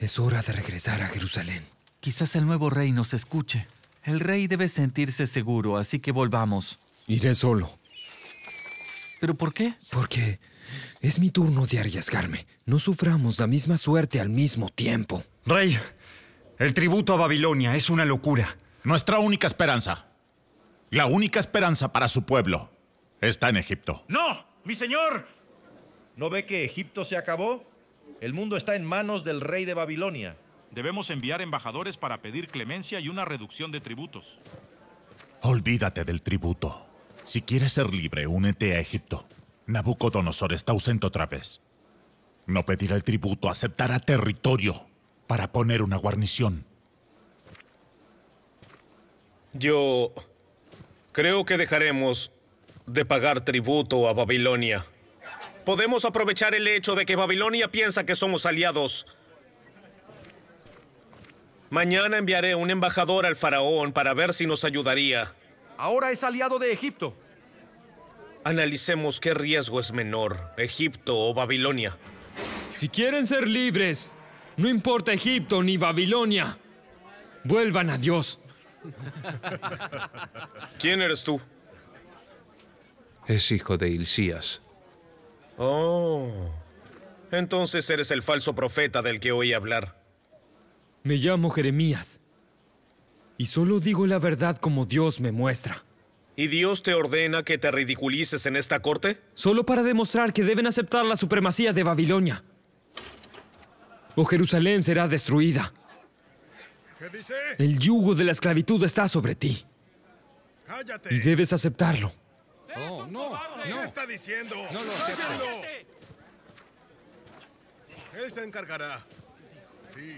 Es hora de regresar a Jerusalén. Quizás el nuevo rey nos escuche. El rey debe sentirse seguro, así que volvamos. Iré solo. ¿Pero por qué? Porque es mi turno de arriesgarme. No suframos la misma suerte al mismo tiempo. Rey, el tributo a Babilonia es una locura. Nuestra única esperanza, la única esperanza para su pueblo, está en Egipto. ¡No, mi señor! ¿No ve que Egipto se acabó? El mundo está en manos del rey de Babilonia. Debemos enviar embajadores para pedir clemencia y una reducción de tributos. Olvídate del tributo. Si quieres ser libre, únete a Egipto. Nabucodonosor está ausente otra vez. No pedirá el tributo, aceptará territorio para poner una guarnición. Yo creo que dejaremos de pagar tributo a Babilonia. Podemos aprovechar el hecho de que Babilonia piensa que somos aliados. Mañana enviaré un embajador al faraón para ver si nos ayudaría. Ahora es aliado de Egipto. Analicemos qué riesgo es menor, Egipto o Babilonia. Si quieren ser libres, no importa Egipto ni Babilonia. Vuelvan a Dios. ¿Quién eres tú? Es hijo de Hilcías. Oh, entonces eres el falso profeta del que oí hablar. Me llamo Jeremías. Y solo digo la verdad como Dios me muestra. ¿Y Dios te ordena que te ridiculices en esta corte? Solo para demostrar que deben aceptar la supremacía de Babilonia. O Jerusalén será destruida. ¿Qué dice? El yugo de la esclavitud está sobre ti. ¡Cállate! Y debes aceptarlo. Oh, no. ¿Qué está diciendo? No lo ¡Cállenlo! Él se encargará. Sí.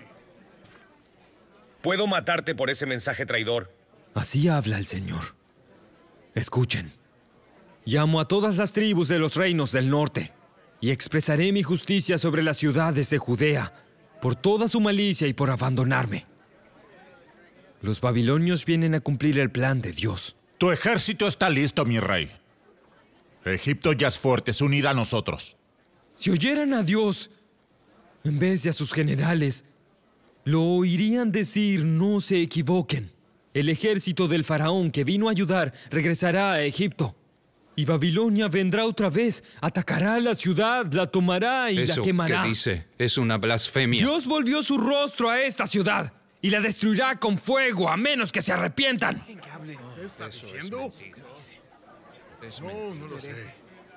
Puedo matarte por ese mensaje traidor. Así habla el Señor. Escuchen. Llamo a todas las tribus de los reinos del norte y expresaré mi justicia sobre las ciudades de Judea por toda su malicia y por abandonarme. Los babilonios vienen a cumplir el plan de Dios. Tu ejército está listo, mi rey. Egipto ya es fuerte, se unirá a nosotros. Si oyeran a Dios, en vez de a sus generales, lo oirían decir: no se equivoquen. El ejército del faraón que vino a ayudar regresará a Egipto. Y Babilonia vendrá otra vez, atacará la ciudad, la tomará y la quemará. Eso que dice es una blasfemia. Dios volvió su rostro a esta ciudad y la destruirá con fuego a menos que se arrepientan. ¿Qué está diciendo? No, no lo sé.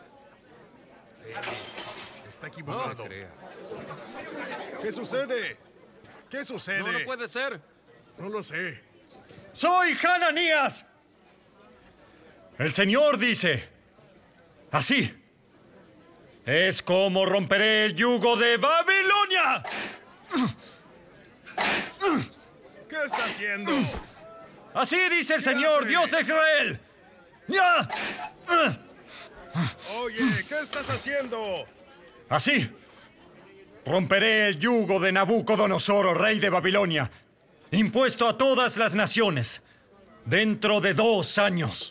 Está equivocado. ¿Qué sucede? ¿Qué sucede? No, no puede ser. No lo sé. ¡Soy Hananías! El Señor dice, así, es como romperé el yugo de Babilonia. ¿Qué está haciendo? Así dice el Señor, hace? Dios de Israel. ¡Ya! Oye, ¿qué estás haciendo? Así, romperé el yugo de Nabucodonosor, rey de Babilonia, impuesto a todas las naciones, dentro de 2 años.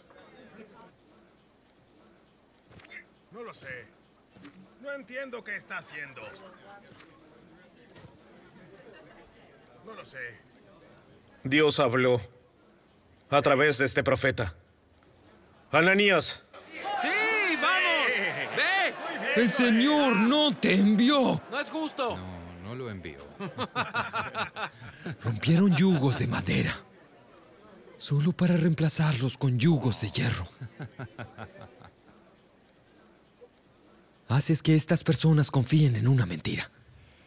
No lo sé. No entiendo qué está haciendo. No lo sé. Dios habló a través de este profeta. Ananías. ¡Sí, vamos! ¡Ve! El Señor no te envió. ¡No es justo! No, no lo envío. Rompieron yugos de madera, solo para reemplazarlos con yugos de hierro. Haces que estas personas confíen en una mentira.